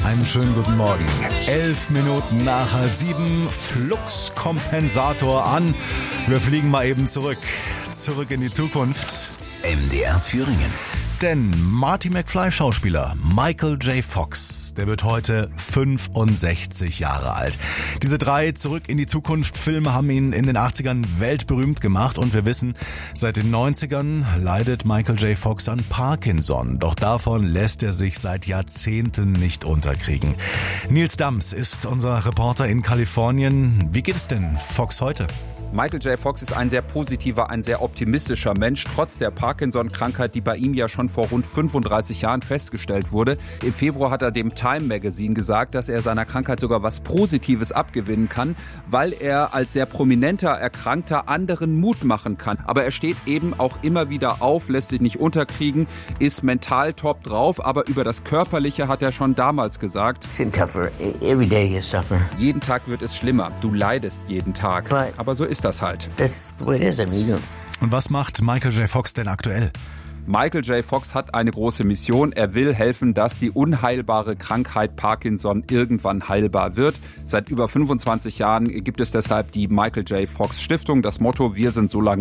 Einen schönen guten Morgen. 11 Minuten nach 6:30. Fluxkompensator an. Wir fliegen mal eben zurück in die Zukunft. MDR Thüringen. Denn Marty McFly Schauspieler Michael J. Fox, der wird heute 65 Jahre alt. Diese 3 Zurück in die Zukunft Filme haben ihn in den 80ern weltberühmt gemacht und wir wissen, seit den 90ern leidet Michael J. Fox an Parkinson. Doch davon lässt er sich seit Jahrzehnten nicht unterkriegen. Nils Dams ist unser Reporter in Kalifornien. Wie geht es denn Fox heute? Michael J. Fox ist ein sehr positiver, ein sehr optimistischer Mensch, trotz der Parkinson-Krankheit, die bei ihm ja schon vor rund 35 Jahren festgestellt wurde. Im Februar hat er dem Time Magazine gesagt, dass er seiner Krankheit sogar was Positives abgewinnen kann, weil er als sehr prominenter Erkrankter anderen Mut machen kann. Aber er steht eben auch immer wieder auf, lässt sich nicht unterkriegen, ist mental top drauf, aber über das Körperliche hat er schon damals gesagt: Every day you suffer. Jeden Tag wird es schlimmer, du leidest jeden Tag. Aber so ist das halt. That's the way it is. I mean, Und was macht Michael J. Fox denn aktuell? Michael J. Fox hat eine große Mission. Er will helfen, dass die unheilbare Krankheit Parkinson irgendwann heilbar wird. Seit über 25 Jahren gibt es deshalb die Michael J. Fox Stiftung. Das Motto: Wir sind so lange